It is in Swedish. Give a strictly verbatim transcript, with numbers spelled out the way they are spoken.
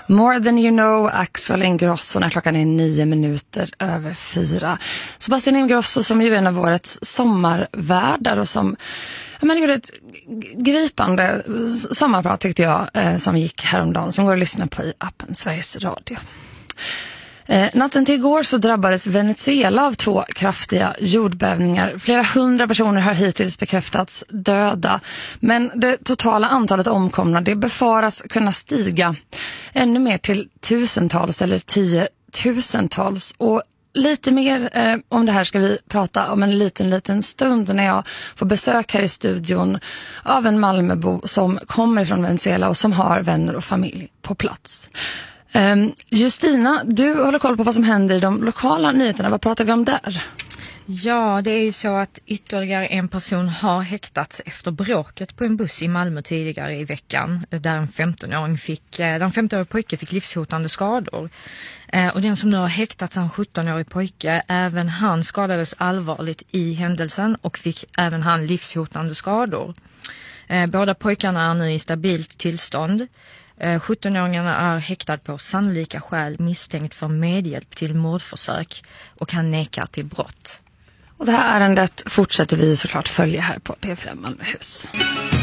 More than you know, Axel Ingrosso, när klockan är nio minuter över fyra. Sebastian Ingrosso som ju är en av årets sommarvärdar och som jag menar, gjorde ett gripande sommarprat tyckte jag eh, som gick häromdagen, som går att lyssna på i appen Sveriges Radio. Eh, natten till igår så drabbades Venezuela av två kraftiga jordbävningar. Flera hundra personer har hittills bekräftats döda, men det totala antalet omkomna det befaras kunna stiga ännu mer till tusentals eller tiotusentals. Och lite mer eh, om det här ska vi prata om en liten, liten stund när jag får besök här i studion av en Malmöbo som kommer från Venezuela och som har vänner och familj på plats. Um, Justina, du håller koll på vad som händer i de lokala nyheterna. Vad pratar vi om där? Ja, det är ju så att ytterligare en person har häktats efter bråket på en buss i Malmö tidigare i veckan. Där en femton-åring fick, där en femton-årig pojke fick livshotande skador. Och den som nu har häktats, en sjutton-årig pojke, även han skadades allvarligt i händelsen och fick även han livshotande skador. Båda pojkarna är nu i stabilt tillstånd. sjutton-åringarna är häktad på sannolika skäl misstänkt för medhjälp till mordförsök och han nekar till brott. Och det här ärendet fortsätter vi såklart följa här på P fem Malmöhus.